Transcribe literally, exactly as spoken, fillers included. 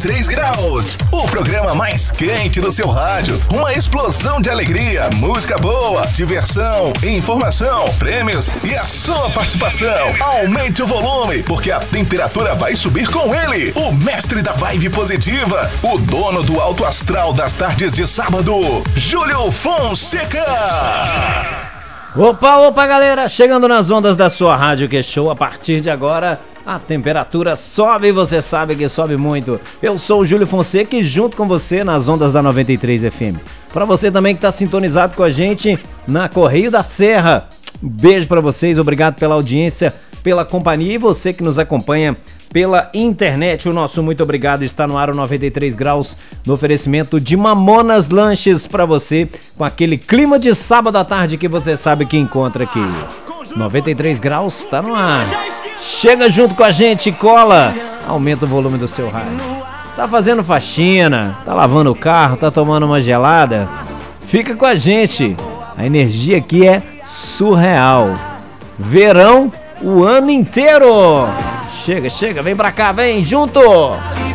três graus, o programa mais quente do seu rádio. Uma explosão de alegria, música boa, diversão, informação, prêmios e a sua participação. Aumente o volume, porque a temperatura vai subir com ele. O mestre da vibe positiva, o dono do alto astral das tardes de sábado, Júlio Fonseca. Opa, opa, galera, chegando nas ondas da sua Rádio Que Show. A partir de agora, a temperatura sobe e você sabe que sobe muito. Eu sou o Júlio Fonseca e junto com você nas ondas da noventa e três F M. Para você também que está sintonizado com a gente na Correio da Serra, um beijo para vocês, obrigado pela audiência, pela companhia, e você que nos acompanha pela internet, o nosso muito obrigado. Está no ar o noventa e três graus, no oferecimento de Mamonas Lanches para você, com aquele clima de sábado à tarde que você sabe que encontra aqui. noventa e três graus está no ar. Chega junto com a gente, cola, aumenta o volume do seu rádio. Tá fazendo faxina, tá lavando o carro, tá tomando uma gelada? Fica com a gente, a energia aqui é surreal. Verão o ano inteiro. Chega, chega, vem pra cá, vem junto!